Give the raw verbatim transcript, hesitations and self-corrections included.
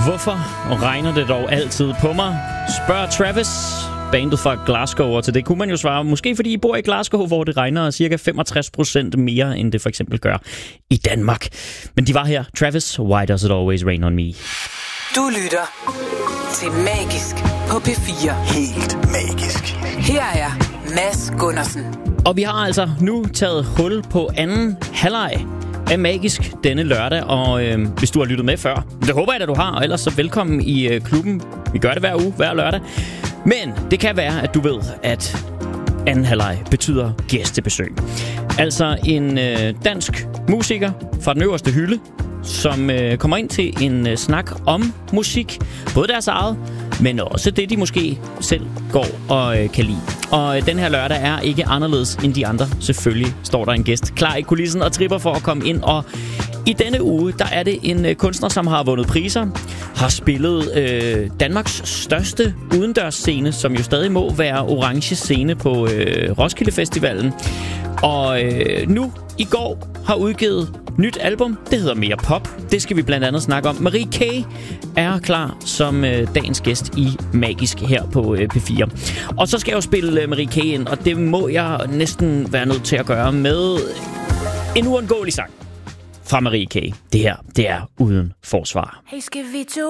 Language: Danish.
Hvorfor regner det dog altid på mig? Spørger Travis, bandet fra Glasgow, og til det kunne man jo svare, måske fordi I bor i Glasgow, hvor det regner cirka femogtres procent mere, end det for eksempel gør i Danmark. Men de var her. Travis, Why Does It Always Rain On Me? Du lytter til Magisk på P fire. Helt magisk. Her er Mads Gundersen. Og vi har altså nu taget hul på anden halvleg af Magisk denne lørdag, og øh, hvis du har lyttet med før, det håber jeg, at du har, og ellers så velkommen i øh, klubben. Vi gør det hver uge, hver lørdag. Men det kan være, at du ved, at anden halvleg betyder gæstebesøg. Altså en øh, dansk musiker fra den øverste hylde, som øh, kommer ind til en øh, snak om musik. Både deres eget, men også det, de måske selv går og øh, kan lide. Og øh, den her lørdag er ikke anderledes end de andre. Selvfølgelig står der en gæst klar i kulissen og tripper for at komme ind. Og i denne uge, der er det en øh, kunstner, som har vundet priser. Har spillet øh, Danmarks største udendørsscene, som jo stadig må være Orange Scene på øh, Roskilde Festivalen. Og øh, nu i går har udgivet nyt album. Det hedder Mere Pop. Det skal vi blandt andet snakke om. Marie K. er klar som øh, dagens gæst i Magisk her på øh, P fire. Og så skal jeg jo spille øh, Marie K. ind, og det må jeg næsten være nødt til at gøre med en uundgåelig sang fra Marie K. Det her, det er Uden Forsvar. Hey, skal vi to